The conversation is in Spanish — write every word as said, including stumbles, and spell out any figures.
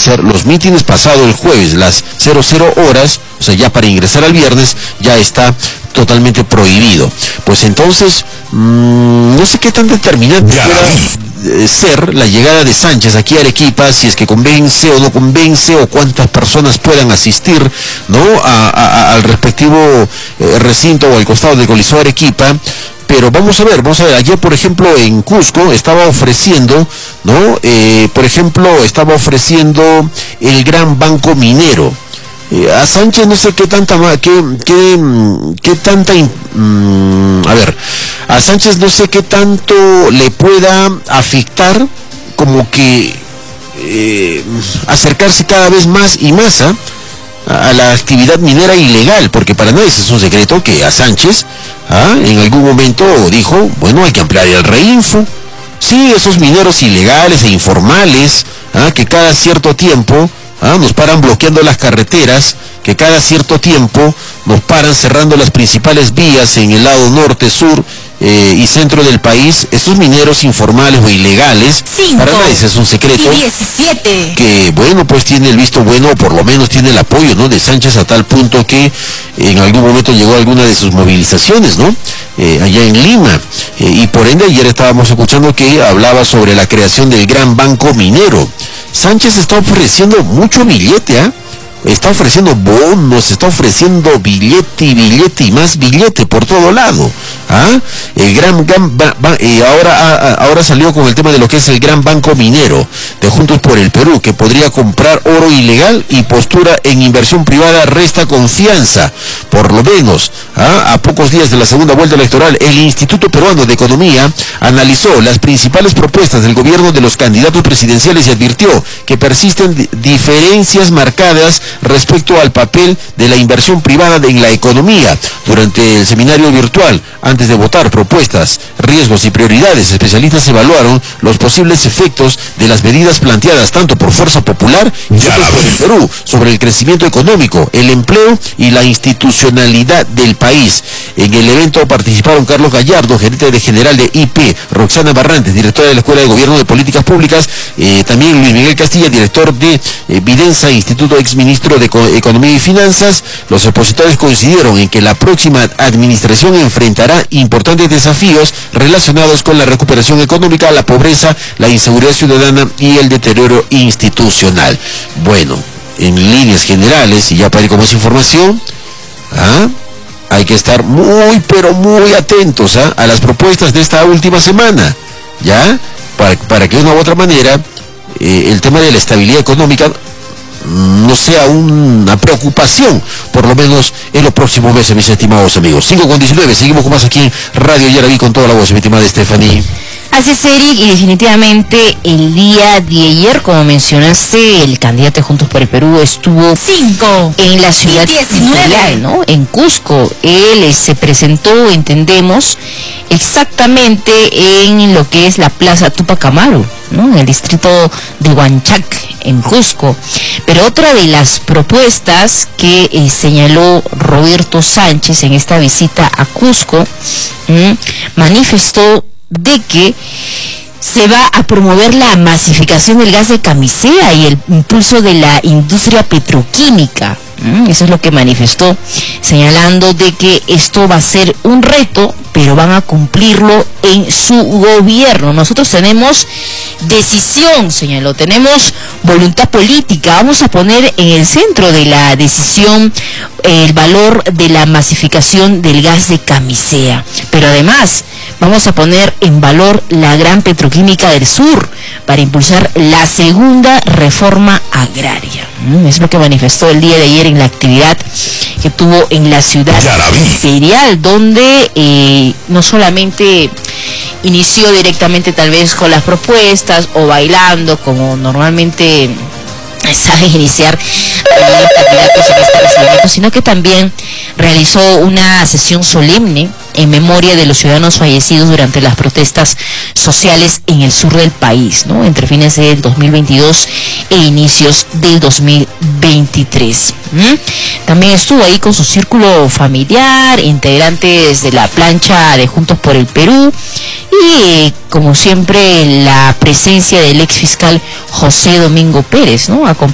hacer los mítines pasado el jueves, las cero cero horas, o sea, ya para ingresar al viernes, ya está totalmente prohibido. Pues entonces, mmm, no sé qué tan determinante pueda ser la llegada de Sánchez aquí a Arequipa, si es que convence o no convence, o cuántas personas puedan asistir, ¿no?, a, a, al respectivo eh, recinto o al costado del Coliseo Arequipa. Pero vamos a ver, vamos a ver, ayer por ejemplo en Cusco estaba ofreciendo, ¿no?, eh, por ejemplo, estaba ofreciendo el Gran Banco Minero. Eh, a Sánchez no sé qué tanta, qué, qué, qué tanta, mmm, a ver, a Sánchez no sé qué tanto le pueda afectar como que eh, acercarse cada vez más y más ¿eh? a la actividad minera ilegal, porque para nadie es un secreto que a Sánchez ¿ah? en algún momento dijo, bueno, hay que ampliar el reinfo. Sí, esos mineros ilegales e informales ¿ah? que cada cierto tiempo ¿ah? nos paran bloqueando las carreteras, que cada cierto tiempo nos paran cerrando las principales vías en el lado norte, sur eh, y centro del país. Esos mineros informales o ilegales, Cinco, para nadie es un secreto diecisiete. Que bueno, pues tiene el visto bueno, o por lo menos tiene el apoyo, ¿no?, de Sánchez, a tal punto que en algún momento llegó a alguna de sus movilizaciones, ¿no?, eh, allá en Lima, eh, y por ende ayer estábamos escuchando que hablaba sobre la creación del Gran Banco Minero. Sánchez está ofreciendo mucho billete, ¿ah? ¿eh? Está ofreciendo bonos, está ofreciendo billete y billete y más billete por todo lado. ¿Ah? El gran, gran ba, ba, y ahora, a, ahora salió con el tema de lo que es el Gran Banco Minero de Juntos por el Perú, que podría comprar oro ilegal, y postura en inversión privada resta confianza. Por lo menos, ¿ah? a pocos días de la segunda vuelta electoral, el Instituto Peruano de Economía analizó las principales propuestas del gobierno de los candidatos presidenciales y advirtió que persisten diferencias marcadas respecto al papel de la inversión privada en la economía. Durante el seminario virtual, antes de votar propuestas, riesgos y prioridades, especialistas evaluaron los posibles efectos de las medidas planteadas tanto por Fuerza Popular y Perú sobre el crecimiento económico, el empleo y la institucionalidad del país. En el evento participaron Carlos Gallardo, gerente general de I P, Roxana Barrantes, directora de la Escuela de Gobierno de Políticas Públicas, eh, también Luis Miguel Castilla, director de eh, Vidensa, Instituto exministro de Economía y Finanzas. Los expositores coincidieron en que la próxima administración enfrentará importantes desafíos relacionados con la recuperación económica, la pobreza, la inseguridad ciudadana y el deterioro institucional. Bueno, en líneas generales, y ya para ir con más información, ¿ah? hay que estar muy, pero muy atentos ¿ah? a las propuestas de esta última semana, ¿ya? Para, para que de una u otra manera eh, el tema de la estabilidad económica no sea una preocupación, por lo menos en los próximos meses, mis estimados amigos. cinco con diecinueve, seguimos con más aquí en Radio Yaraví con toda la voz, mi estimada Stephanie. Así es, Eric, y definitivamente el día de ayer, como mencionaste, el candidato de Juntos por el Perú estuvo cinco en la ciudad diecinueve, ¿no?, en Cusco. Él se presentó, entendemos, exactamente en lo que es la Plaza Tupac Amaru, ¿no?, en el distrito de Huanchac, en Cusco. Pero otra de las propuestas que eh, señaló Roberto Sánchez en esta visita a Cusco, ¿m? manifestó de que se va a promover la masificación del gas de camisea y el impulso de la industria petroquímica. Eso es lo que manifestó, señalando de que esto va a ser un reto, pero van a cumplirlo en su gobierno. Nosotros tenemos decisión, señaló, tenemos voluntad política, vamos a poner en el centro de la decisión el valor de la masificación del gas de camisea, pero además vamos a poner en valor la gran petroquímica del sur para impulsar la segunda reforma agraria. Es lo que manifestó el día de ayer en la actividad que tuvo en la ciudad imperial, donde eh, no solamente inició directamente tal vez con las propuestas o bailando como normalmente sabe iniciar eh, candidatos en este recibimiento, sino que también realizó una sesión solemne en memoria de los ciudadanos fallecidos durante las protestas sociales en el sur del país, ¿no?, entre fines del dos mil veintidós e inicios del dos mil veintitrés. ¿Mm? También estuvo ahí con su círculo familiar, integrantes de la plancha de Juntos por el Perú y, eh, como siempre, la presencia del ex fiscal José Domingo Pérez, ¿no?,